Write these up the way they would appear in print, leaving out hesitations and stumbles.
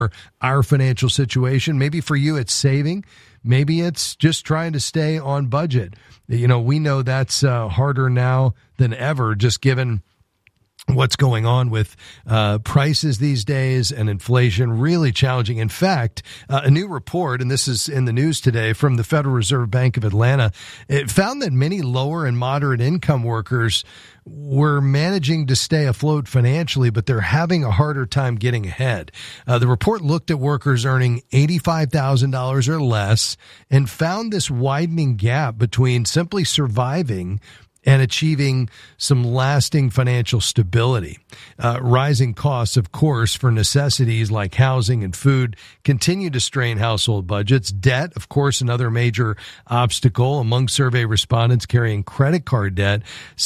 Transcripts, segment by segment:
our financial situation. Maybe for you, it's saving. Maybe it's just trying to stay on budget. You know, we know that's harder now than ever, just given what's going on with prices these days and inflation, really challenging. In fact, a new report, and this is in the news today from the Federal Reserve Bank of Atlanta, it found that many lower and moderate income workers were managing to stay afloat financially, but they're having a harder time getting ahead. The report looked at workers earning $85,000 or less and found this widening gap between simply surviving and achieving some lasting financial stability. Rising costs, of course, for necessities like housing and food continue to strain household budgets. Debt, of course, another major obstacle. Among survey respondents carrying credit card debt,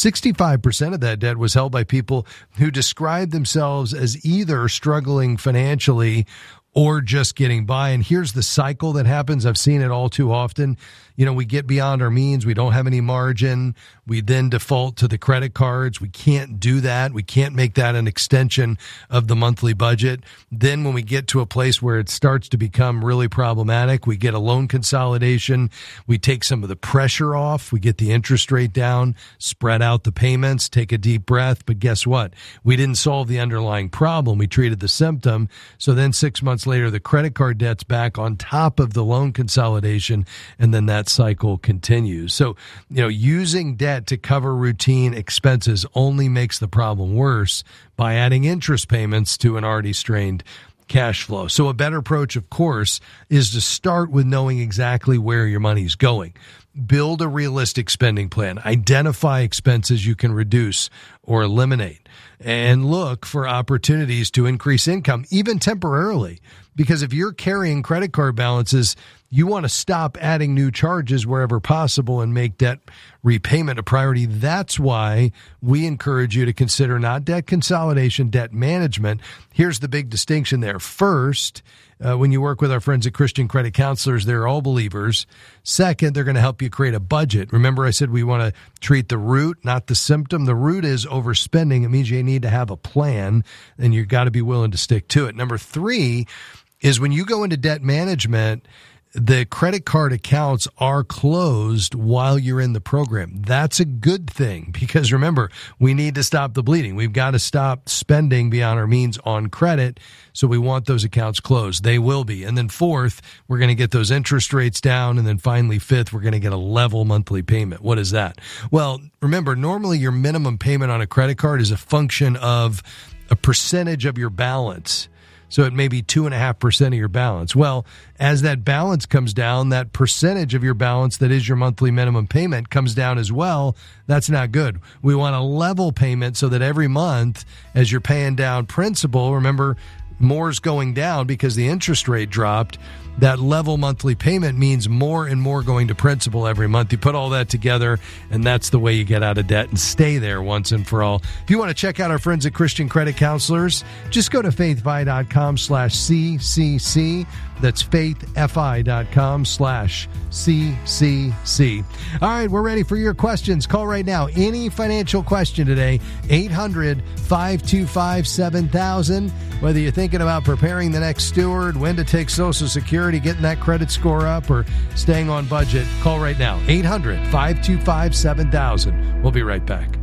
65% of that debt was held by people who described themselves as either struggling financially or just getting by. And here's the cycle that happens. I've seen it all too often. You know, we get beyond our means. We don't have any margin. We then default to the credit cards. We can't do that. We can't make that an extension of the monthly budget. Then when we get to a place where it starts to become really problematic, we get a loan consolidation. We take some of the pressure off. We get the interest rate down, spread out the payments, take a deep breath. But guess what? We didn't solve the underlying problem. We treated the symptom. So then 6 months later, the credit card debt's back on top of the loan consolidation, and then that cycle continues. So, you know, using debt to cover routine expenses only makes the problem worse by adding interest payments to an already strained cash flow. So a better approach, of course, is to start with knowing exactly where your money's going. Build a realistic spending plan. Identify expenses you can reduce or eliminate, and look for opportunities to increase income, even temporarily. Because if you're carrying credit card balances, you want to stop adding new charges wherever possible and make debt repayment a priority. That's why we encourage you to consider not debt consolidation, debt management. Here's the big distinction there. First, when you work with our friends at Christian Credit Counselors, they're all believers. Second, they're going to help you create a budget. Remember, I said we want to treat the root, not the symptom. The root is overspending. It means you need to have a plan, and you've got to be willing to stick to it. Number three is when you go into debt management, the credit card accounts are closed while you're in the program. That's a good thing because remember, we need to stop the bleeding. We've got to stop spending beyond our means on credit. So we want those accounts closed. They will be. And then fourth, we're going to get those interest rates down. And then finally, fifth, we're going to get a level monthly payment. What is that? Well, remember, normally your minimum payment on a credit card is a function of a percentage of your balance. So it may be 2.5% of your balance. Well, as that balance comes down, that percentage of your balance that is your monthly minimum payment comes down as well. That's not good. We want a level payment so that every month as you're paying down principal, remember, more's going down because the interest rate dropped. That level monthly payment means more and more going to principal every month. You put all that together, and that's the way you get out of debt and stay there once and for all. If you want to check out our friends at Christian Credit Counselors, just go to faithfi.com/CCC. That's faithfi.com/CCC. All right, we're ready for your questions. Call right now. Any financial question today, 800-525-7000. Whether you're thinking about preparing the next steward, when to take Social Security, getting that credit score up, or staying on budget, call right now. 800-525-7000. We'll be right back.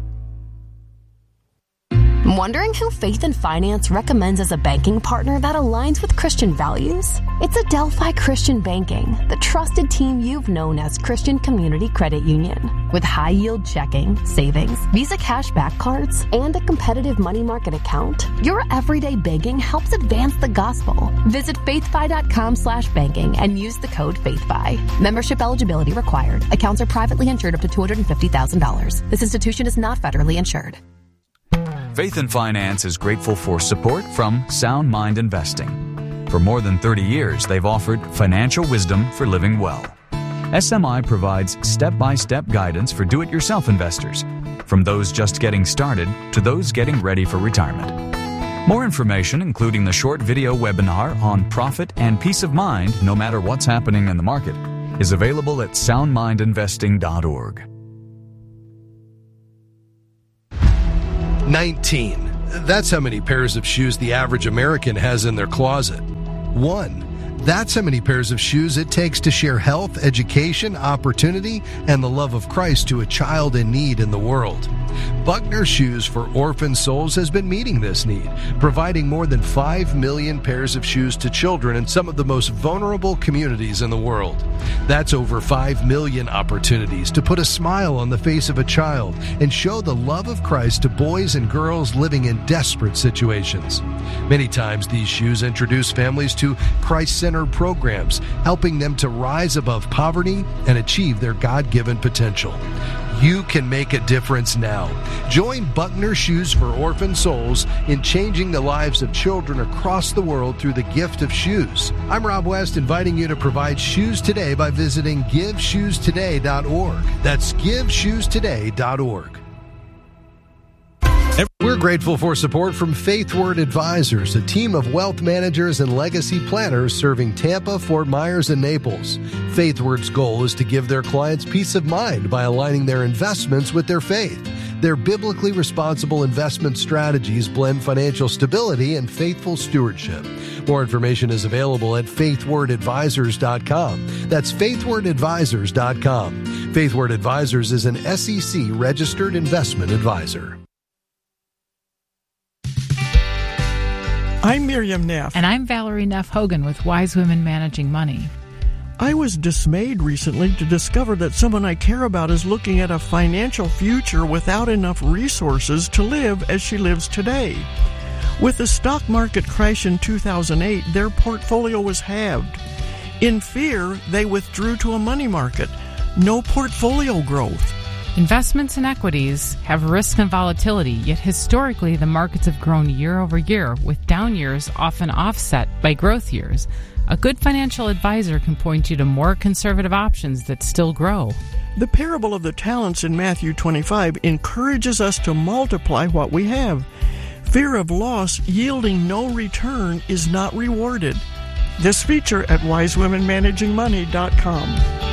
Wondering who Faith and Finance recommends as a banking partner that aligns with Christian values? It's Adelphi Christian Banking, the trusted team you've known as Christian Community Credit Union. With high-yield checking, savings, Visa cashback cards, and a competitive money market account, your everyday banking helps advance the gospel. Visit faithfi.com/banking and use the code FAITHFI. Membership eligibility required. Accounts are privately insured up to $250,000. This institution is not federally insured. Faith and Finance is grateful for support from Sound Mind Investing. For more than 30 years, they've offered financial wisdom for living well. SMI provides step-by-step guidance for do-it-yourself investors, from those just getting started to those getting ready for retirement. More information, including the short video webinar on profit and peace of mind no matter what's happening in the market, is available at soundmindinvesting.org. 19. That's how many pairs of shoes the average American has in their closet. 1. That's how many pairs of shoes it takes to share health, education, opportunity, and the love of Christ to a child in need in the world. Buckner Shoes for Orphan Souls has been meeting this need, providing more than 5 million pairs of shoes to children in some of the most vulnerable communities in the world. That's over 5 million opportunities to put a smile on the face of a child and show the love of Christ to boys and girls living in desperate situations. Many times these shoes introduce families to Christ-centered programs, helping them to rise above poverty and achieve their God-given potential. You can make a difference now. Join Buckner Shoes for Orphan Souls in changing the lives of children across the world through the gift of shoes. I'm Rob West, inviting you to provide shoes today by visiting GiveShoesToday.org. That's GiveShoesToday.org. We're grateful for support from FaithWord Advisors, a team of wealth managers and legacy planners serving Tampa, Fort Myers, and Naples. FaithWord's goal is to give their clients peace of mind by aligning their investments with their faith. Their biblically responsible investment strategies blend financial stability and faithful stewardship. More information is available at faithwordadvisors.com. That's faithwordadvisors.com. FaithWord Advisors is an SEC-registered investment advisor. I'm Miriam Neff. And I'm Valerie Neff Hogan with Wise Women Managing Money. I was dismayed recently to discover that someone I care about is looking at a financial future without enough resources to live as she lives today. With the stock market crash in 2008, their portfolio was halved. In fear, they withdrew to a money market. No portfolio growth. Investments in equities have risk and volatility, yet historically the markets have grown year over year, with down years often offset by growth years. A good financial advisor can point you to more conservative options that still grow. The parable of the talents in Matthew 25 encourages us to multiply what we have. Fear of loss yielding no return is not rewarded. This feature at wisewomenmanagingmoney.com.